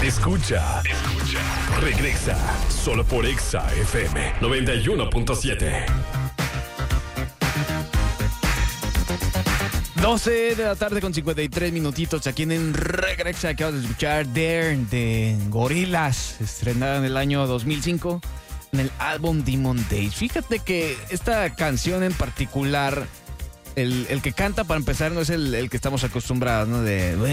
Escucha. Regresa solo por Exa FM 91.7. 12 de la tarde con 53 minutitos aquí en Regresa. Acabas de escuchar Dare de Gorillaz, estrenada en el año 2005 en el álbum Demon Days. Fíjate que esta canción en particular, el que canta para empezar no es el que estamos acostumbrados, ¿no?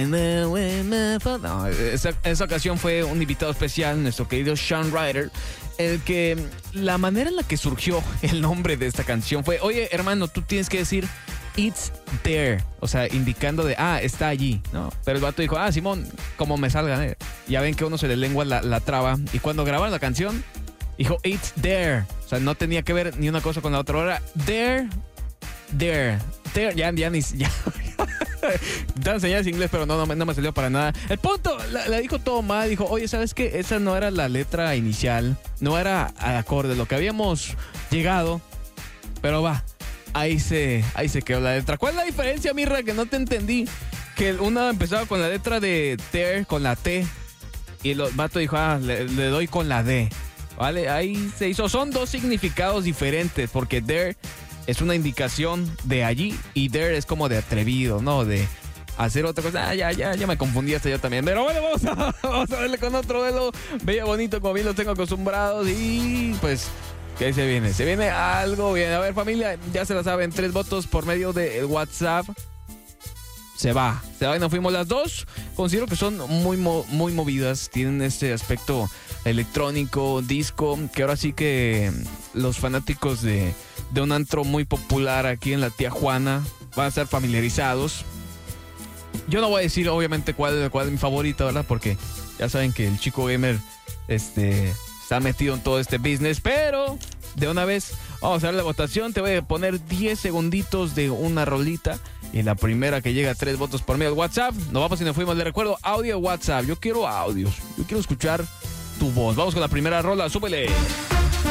No, esa ocasión fue un invitado especial, nuestro querido Sean Ryder, el que la manera en la que surgió el nombre de esta canción fue: oye, hermano, tú tienes que decir It's there, o sea, indicando de, está allí, ¿no? Pero el vato dijo, Simón, como me salga, ¿eh? Ya ven que uno se le lengua la traba. Y cuando grabaron la canción, dijo, it's there. O sea, no tenía que ver ni una cosa con la otra. Ahora, there. Ya. Te enseñas inglés, pero no me salió para nada. El punto, la dijo todo mal. Dijo, oye, ¿sabes qué? Esa no era la letra inicial. No era al acorde, lo que habíamos llegado. Pero va. Ahí se quedó la letra. ¿Cuál es la diferencia, Mirra? Que no te entendí. Que una empezaba con la letra de there, con la T. Y el vato dijo, le doy con la D. ¿Vale? Ahí se hizo. Son dos significados diferentes. Porque there es una indicación de allí. Y there es como de atrevido, ¿no? De hacer otra cosa. Ya me confundí hasta yo también. Pero bueno, vamos a verle con otro velo. Bello, bonito, como bien los tengo acostumbrados. Y pues... ¿qué se viene? Se viene algo bien. A ver, familia, ya se la saben. 3 votos por medio del WhatsApp. Se va y nos fuimos las dos. Considero que son muy movidas. Tienen este aspecto electrónico, disco, que ahora sí que los fanáticos de un antro muy popular aquí en la Tía Juana van a estar familiarizados. Yo no voy a decir, obviamente, cuál es mi favorito, ¿verdad? Porque ya saben que el chico gamer, está metido en todo este business, pero de una vez vamos a hacer la votación. Te voy a poner 10 segunditos de una rolita y la primera que llega a 3 votos por medio de WhatsApp. Nos vamos y nos fuimos. Le recuerdo, audio WhatsApp. Yo quiero audios. Yo quiero escuchar tu voz. Vamos con la primera rola. Súbele.